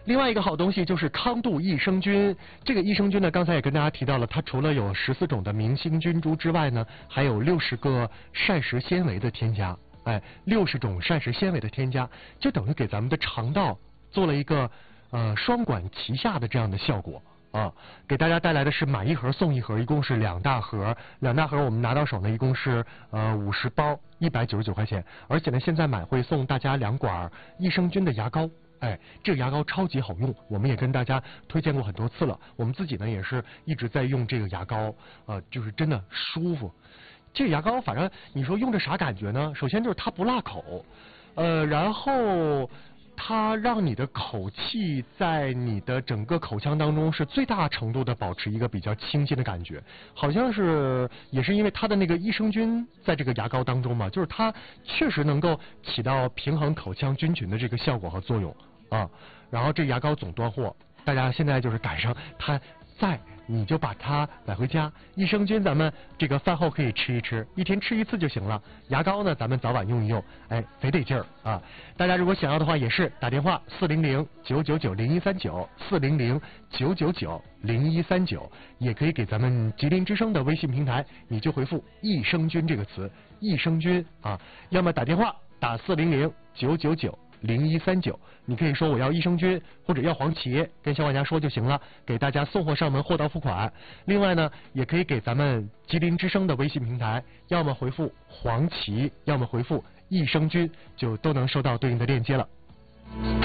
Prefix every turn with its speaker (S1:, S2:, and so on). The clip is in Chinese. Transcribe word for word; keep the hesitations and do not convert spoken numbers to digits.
S1: 另外一个好东西就是康度益生菌。这个益生菌呢，刚才也跟大家提到了，它除了有十四种的明星菌株之外呢，还有六十个膳食纤维的添加。哎，六十种膳食纤维的添加，就等于给咱们的肠道做了一个呃双管齐下的这样的效果。啊，给大家带来的是买一盒送一盒，一共是两大盒，两大盒我们拿到手呢，一共是呃五十包，一百九十九块钱。而且呢，现在买会送大家两管益生菌的牙膏，哎，这个牙膏超级好用，我们也跟大家推荐过很多次了。我们自己呢也是一直在用这个牙膏，呃，就是真的舒服。这个牙膏反正你说用着啥感觉呢？首先就是它不辣口，呃，然后。它让你的口气在你的整个口腔当中是最大程度的保持一个比较清新的感觉，好像是也是因为它的那个益生菌在这个牙膏当中嘛，就是它确实能够起到平衡口腔菌群的这个效果和作用啊。然后这牙膏总断货，大家现在就是赶上它在，你就把它买回家。益生菌咱们这个饭后可以吃一吃，一天吃一次就行了。牙膏呢，咱们早晚用一用，哎，贼得劲儿啊！大家如果想要的话，也是打电话四零零九九九零一三九四零零九九九零一三九，也可以给咱们吉林之声的微信平台，你就回复益生菌这个词，益生菌啊，要么打电话打四零零九九九零一三九，你可以说我要益生菌或者要黄芪，跟小管家说就行了，给大家送货上门，货到付款。另外呢，也可以给咱们吉林之声的微信平台，要么回复黄芪，要么回复益生菌，就都能收到对应的链接了。